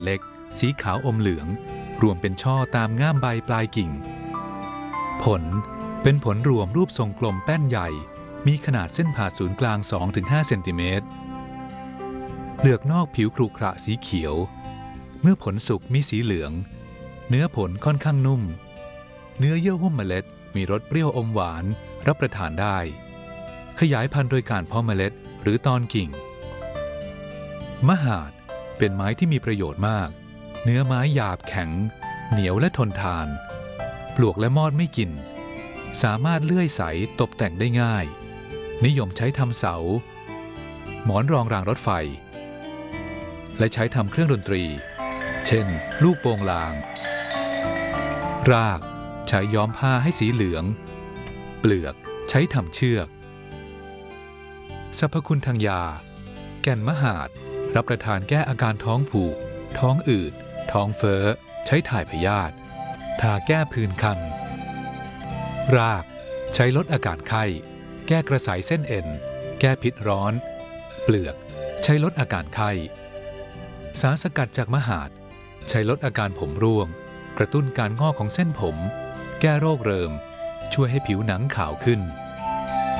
เล็กสีขาวอมเหลืองรวมเป็นช่อตามง่ามใบปลายกิ่งผลเป็นผลรวมรูปทรงกลมแป้นใหญ่มีขนาดเส้นผ่าศูนย์กลาง 2-5 เซนติเมตรเปลือกนอกผิวขรุขระสีเขียวเมื่อผลสุกมีสีเหลืองเนื้อผลค่อนข้างนุ่มเนื้อเยื่อหุ้มเมล็ดมีรสเปรี้ยวอมหวานรับประทานได้ขยายพันธุ์โดยการเพาะเมล็ดหรือตอนกิ่งมหาดเป็นไม้ที่มีประโยชน์มากเนื้อไม้หยาบแข็งเหนียวและทนทานปลวกและมอดไม่กินสามารถเลื่อยใสตกแต่งได้ง่ายนิยมใช้ทำเสาหมอนรองรางรถไฟและใช้ทำเครื่องดนตรีเช่นลูกโป่งลางรากใช้ย้อมผ้าให้สีเหลืองเปลือกใช้ทำเชือกสรรพคุณทางยาแก่นมหาดรับประทานแก้อาการท้องผูกท้องอืดท้องเฟ้อใช้ถ่ายพยาธิทาแก้ผื่นคันรากใช้ลดอาการไข้แก้กระสายเส้นเอ็นแก้พิษร้อนเปลือกใช้ลดอาการไข้สารสกัดจากมหาดใช้ลดอาการผมร่วงกระตุ้นการงอกของเส้นผมแก้โรคเริมช่วยให้ผิวหนังขาวขึ้น